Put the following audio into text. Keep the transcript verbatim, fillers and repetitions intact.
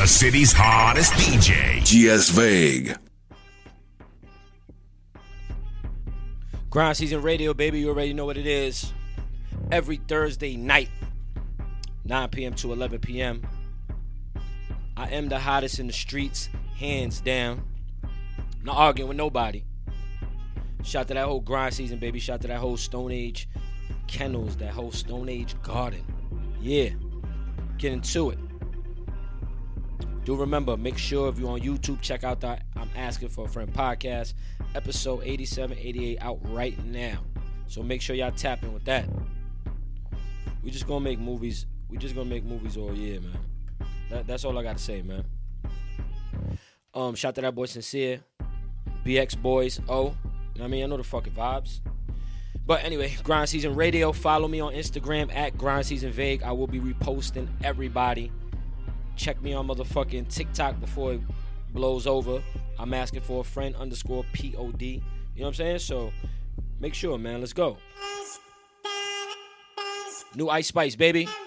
the city's hottest D J, G S Vague. Grind Season Radio, baby. You already know what it is. Every Thursday night, nine p.m. to eleven p.m. I am the hottest in the streets, hands down. I'm not arguing with nobody. Shout to that whole Grind Season, baby. Shout to that whole Stone Age Kennels, that whole Stone Age Garden. Yeah, get into it. Do remember, make sure if you're on YouTube, check out that I'm Asking for a Friend podcast, episode eighty-seven, eighty-eight out right now. So make sure y'all tap in with that. We just gonna make movies. We just gonna make movies all year, man. That, that's all I gotta say, man. Um, shout to that boy Sincere, B X Boys, O. You know what I mean? I know the fucking vibes. But anyway, Grind Season Radio. Follow me on Instagram at Grind Season Vague. I will be reposting everybody. Check me on motherfucking TikTok before it blows over. I'm Asking for a Friend underscore P O D. You know what I'm saying? So make sure, man. Let's go. New Ice Spice, baby.